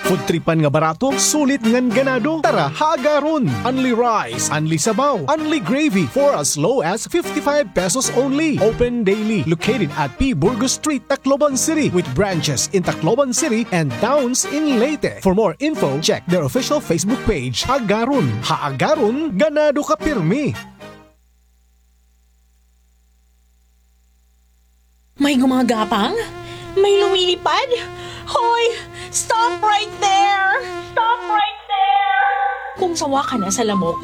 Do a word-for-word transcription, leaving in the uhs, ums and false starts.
Food tripan nga barato, sulit ngan ganado. Tara, haagaron! Only rice, only sabaw, only gravy for as low as fifty-five pesos only. Open daily, located at P. Burgos Street, Tacloban City, with branches in Tacloban City and towns in Leyte. For more info, check their official Facebook page. Haagaron, haagaron, ganado ka pirmi. May gumagapang? May lumilipad? Hoy! Stop right there! Stop right there! Kung sawa ka na sa lamok,